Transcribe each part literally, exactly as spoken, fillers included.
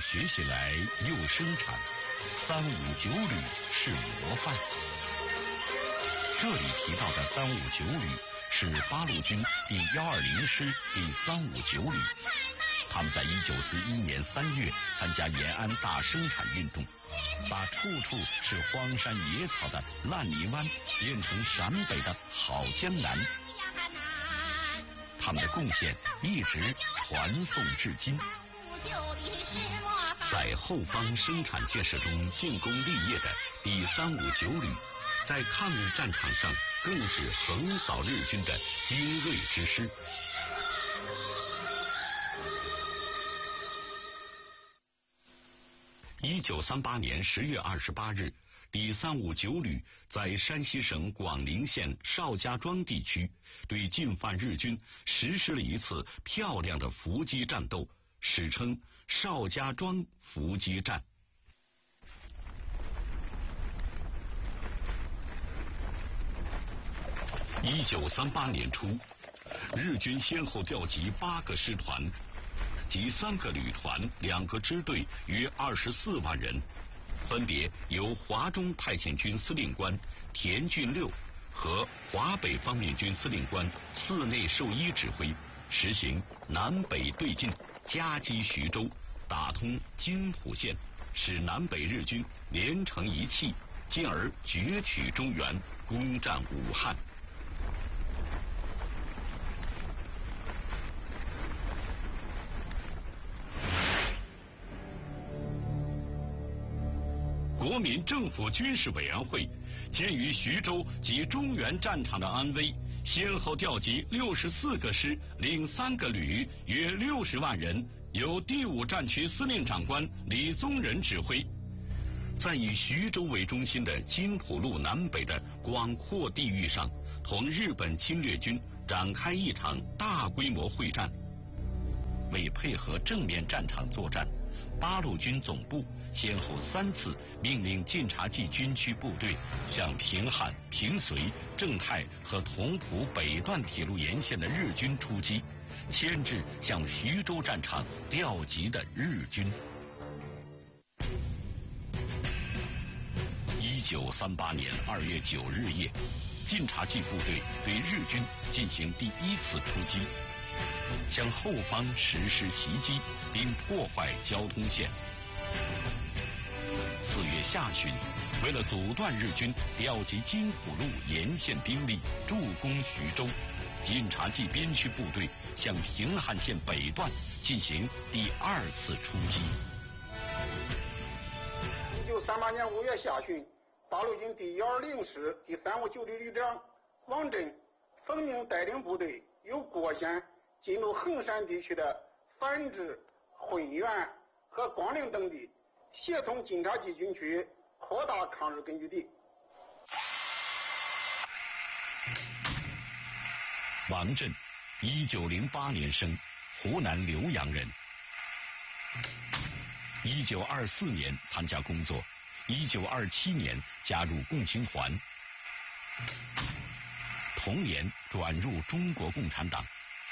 学起来又生产，三五九旅是模范。这里提到的三五九旅是八路军第幺二零师第三五九旅，他们在一九四一年三月参加延安大生产运动，把处处是荒山野草的烂泥湾变成陕北的好江南。他们的贡献一直传颂至今。在后方生产建设中建功立业的第三五九旅，在抗日战场上更是横扫日军的精锐之师。一九三八年十月二十八日，第三五九旅在山西省广陵县邵家庄地区对进犯日军实施了一次漂亮的伏击战斗，史称邵家庄伏击战。一九三八年初，日军先后调集八个师团及三个旅团、两个支队，约二十四万人，分别由华中派遣军司令官田俊六和华北方面军司令官寺内寿一指挥，实行南北对进，夹击徐州，打通津浦线，使南北日军连成一气，进而攫取中原，攻占武汉。国民政府军事委员会鉴于徐州及中原战场的安危，先后调集六十四个师，领三个旅，约六十万人，由第五战区司令长官李宗仁指挥，在以徐州为中心的津浦路南北的广阔地域上，同日本侵略军展开一场大规模会战。为配合正面战场作战，八路军总部先后三次命令晋察冀军区部队向平汉、平绥、正太和同蒲北段铁路沿线的日军出击，牵制向徐州战场调集的日军。一九三八年二月九日夜，晋察冀部队对日军进行第一次出击，向后方实施袭击，并破坏交通线。四月下旬，为了阻断日军调集津浦路沿线兵力助攻徐州，晋察冀边区部队向平汉线北段进行第二次出击。 一九三八年五月下旬，八路军第幺二零师第三五九旅旅长王震奉命带领部队由郭县进入衡山地区的繁殖、浑源和广陵等地，协同晋察冀军区扩大抗日根据地。 王震，一九零八年生，湖南浏阳人。一九二四年参加工作，一九二七年加入共青团，同年转入中国共产党。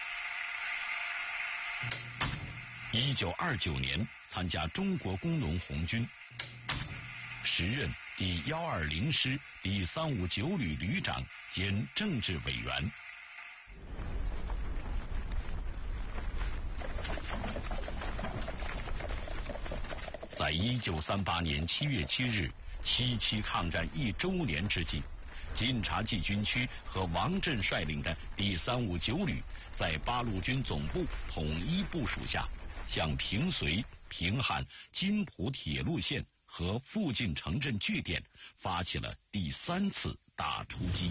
一九二九年参加中国工农红军，时任第幺二零师第三五九旅旅长兼政治委员。在一九三八年七月七日，七七抗战一周年之际，晋察冀军区和王震率领的第三五九旅在八路军总部统一部署下，向平绥、平汉、津浦铁路线和附近城镇据点发起了第三次大出击。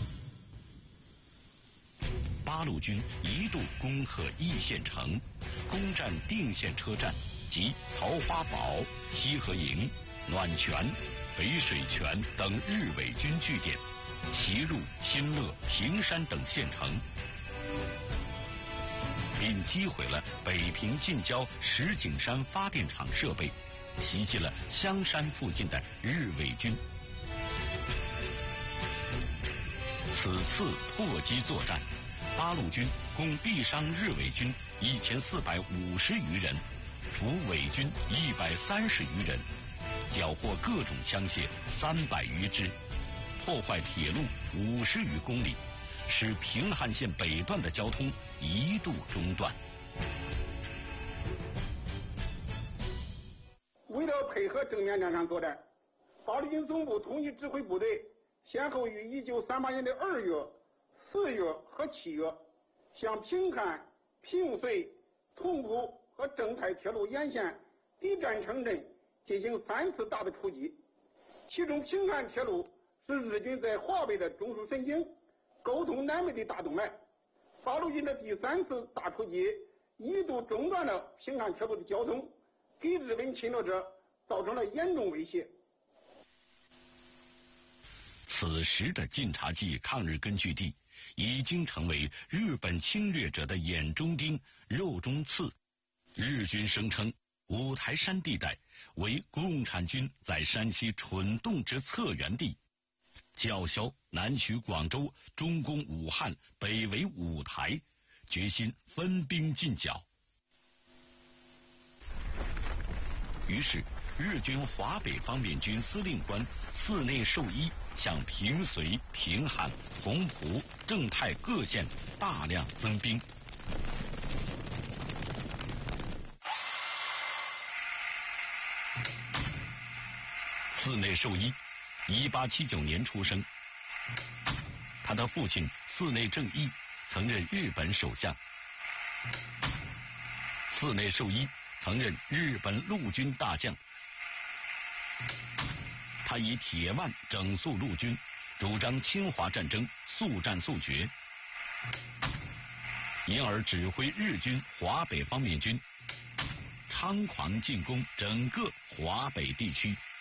八路军一度攻克易县城，攻占定县车站及桃花堡、西河营、暖泉、北水泉等日伪军据点，袭入新乐、平山等县城，并击毁了北平近郊石景山发电厂设备，袭击了香山附近的日伪军。此次破击作战，八路军共毙伤日伪军一千四百五十余人， 俘伪军一百三十余人，缴获各种枪械三百余支，破坏铁路五十余公里，使平汉线北段的交通一度中断。 为了配合正面两场作战，八路军总部统一指挥部队先后于一九三八年的二月、四月和七月，向平汉、平绥、同蒲和正太铁路沿线敌占城镇进行三次大的出击。其中平汉铁路是日军在华北的中枢神经，沟通南北的大动脉。八路军的第三次大出击一度中断了平汉铁路的交通，给日本侵略者造成了严重威胁。 此时的晋察冀抗日根据地已经成为日本侵略者的眼中钉、肉中刺。日军声称五台山地带为共产军在山西蠢动之策源地，叫嚣南取广州，中攻武汉，北围五台，决心分兵进剿。于是日军华北方面军司令官寺内寿一向平绥、平汉、同蒲、正太各县大量增兵。寺内寿一一八七九年出生，他的父亲寺内正一曾任日本首相。寺内寿一曾任日本陆军大将，他以铁腕整肃陆军，主张侵华战争速战速决，因而指挥日军华北方面军猖狂进攻整个华北地区。